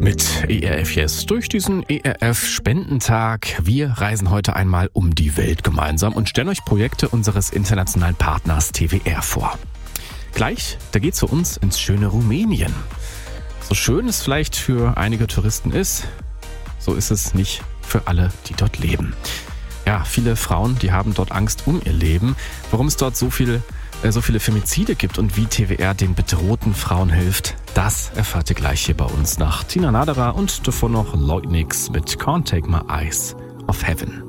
mit ERF Yes durch diesen ERF-Spendentag. Wir reisen heute einmal um die Welt gemeinsam und stellen euch Projekte unseres internationalen Partners TWR vor. Gleich, da geht's für uns ins schöne Rumänien. So schön es vielleicht für einige Touristen ist, so ist es nicht für alle, die dort leben. Ja, viele Frauen, die haben dort Angst um ihr Leben. Warum es dort so viele Femizide gibt und wie TWR den bedrohten Frauen hilft, das erfahrt ihr gleich hier bei uns nach Tina Naderer und davor noch Lloyd Nix mit Can't Take My Eyes Off Heaven.